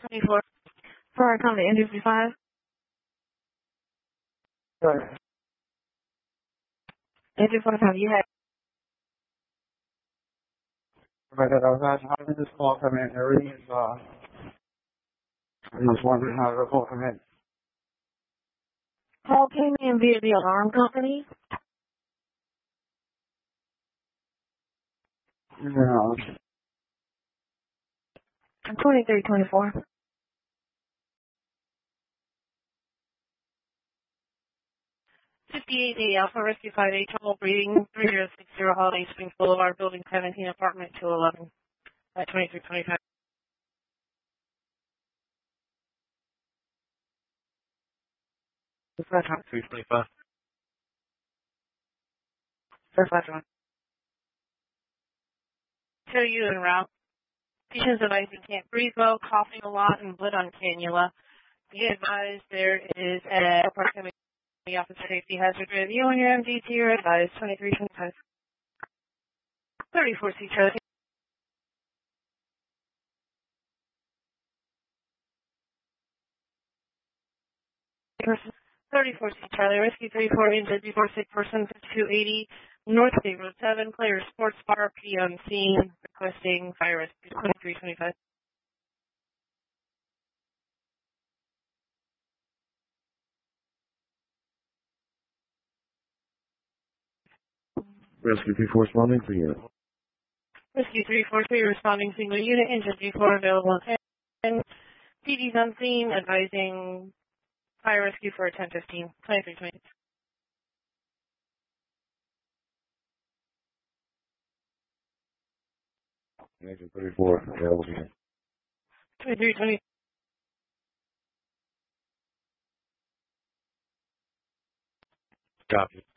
24. For our company, Industry 5. Right. Industry 5, have you had? Right, I was asking how did this call come in? Everything is, I was wondering how the call come in. Call came in via the alarm company. No. 2324. 58A Alpha Rescue 5A Trouble Breathing 3060 Holiday Springs Boulevard, Building 17, Apartment 211 at 2325. What's that time? 325. First last one. Show you en route. Patients advising can't breathe well, coughing a lot, and blood on cannula. Be advised there is a proximity office safety hazard review on your MDT. You're advised 2325. 34C Charlie. 34C Charlie, Rescue 34, injured before sick person, 280, North State Road 7, Player Sports Bar, P on scene, requesting fire rescue 2325. Rescue 34 responding to you. Rescue 343, responding single unit, injured before available, and PD's on scene, advising fire rescue for 1015, 2320. Rescue 34, available here. 2320. Copy.